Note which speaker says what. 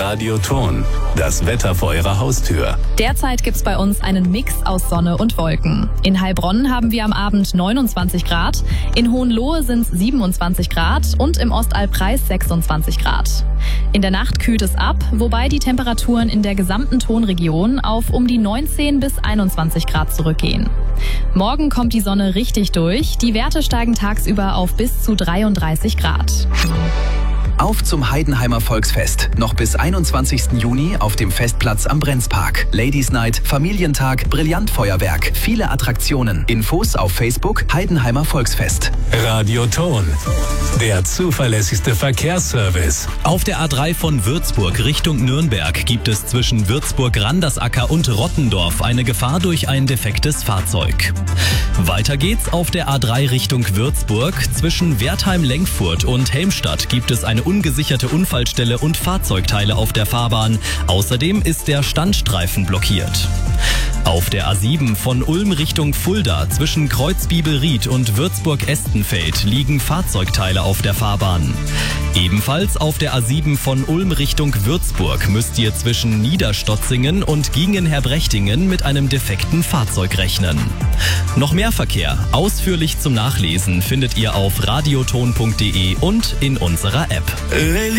Speaker 1: Radioton. Das Wetter vor Ihrer Haustür.
Speaker 2: Derzeit gibt's bei uns einen Mix aus Sonne und Wolken. In Heilbronn haben wir am Abend 29 Grad, in Hohenlohe sind's 27 Grad und im Ostalbkreis 26 Grad. In der Nacht kühlt es ab, wobei die Temperaturen in der gesamten Tonregion auf um die 19 bis 21 Grad zurückgehen. Morgen kommt die Sonne richtig durch, die Werte steigen tagsüber auf bis zu 33 Grad.
Speaker 3: Auf zum Heidenheimer Volksfest. Noch bis 21. Juni auf dem Festplatz am Brenzpark. Ladies Night, Familientag, Brillantfeuerwerk, viele Attraktionen. Infos auf Facebook Heidenheimer Volksfest.
Speaker 1: Radioton. Der zuverlässigste Verkehrsservice.
Speaker 4: Auf der A3 von Würzburg Richtung Nürnberg gibt es zwischen Würzburg-Randersacker und Rottendorf eine Gefahr durch ein defektes Fahrzeug. Weiter geht's auf der A3 Richtung Würzburg. Zwischen Wertheim-Lenkfurt und Helmstadt gibt es eine ungesicherte Unfallstelle und Fahrzeugteile auf der Fahrbahn. Außerdem ist der Standstreifen blockiert. Auf der A7 von Ulm Richtung Fulda zwischen Kreuzbibelried und Würzburg-Estenfeld liegen Fahrzeugteile auf der Fahrbahn. Ebenfalls auf der A7 von Ulm Richtung Würzburg müsst ihr zwischen Niederstotzingen und Giengenherbrechtingen mit einem defekten Fahrzeug rechnen. Noch mehr Verkehr, ausführlich zum Nachlesen, findet ihr auf radioton.de und in unserer App.